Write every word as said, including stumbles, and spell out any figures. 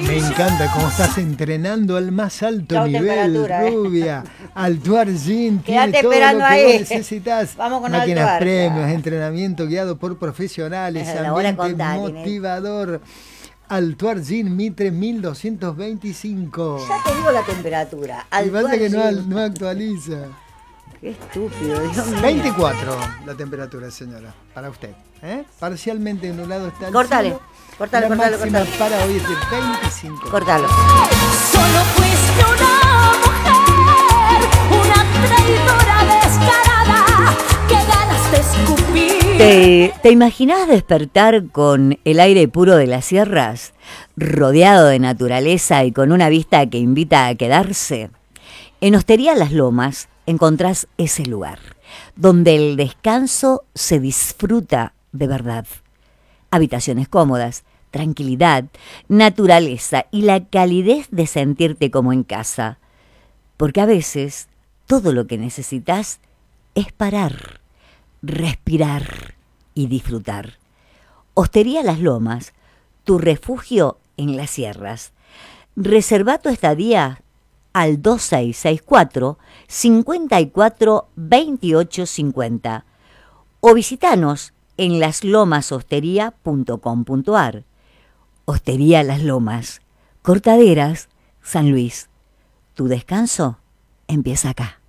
Me encanta cómo estás entrenando al más alto Chau, nivel, temperatura, eh. rubia. Altuar Gym Quédate tiene todo lo esperando que ahí. vos necesitas. Vamos con Máquinas Altuar. premios, entrenamiento guiado por profesionales, Es la hora de ambiente contar, Inés. motivador. Altuar Gym Mitre mil doscientos veinticinco. Ya te digo la temperatura. Y pasa Altuar que no, Gym. no actualiza. Qué estúpido, Dios mío. veinticuatro la temperatura, señora, para usted. ¿eh? Parcialmente nublado está el Cortale, cielo. cortale, La cortale, máxima cortale. para hoy es de veinticinco. Cortalo. Solo fuiste una mujer, una traidora descarada, que ganas de escupir. ¿Te, ¿Te imaginás despertar con el aire puro de las sierras, rodeado de naturaleza y con una vista que invita a quedarse? En Hostería Las Lomas encontrás ese lugar, donde el descanso se disfruta de verdad. Habitaciones cómodas, tranquilidad, naturaleza y la calidez de sentirte como en casa. Porque a veces todo lo que necesitas es parar, respirar y disfrutar. Hostería Las Lomas, tu refugio en las sierras. Reserva tu estadía al dos seis seis cuatro, cinco cuatro, dos ocho cinco cero o visitanos en laslomashostería punto com punto ar. Hostería Las Lomas, Cortaderas, San Luis. Tu descanso empieza acá.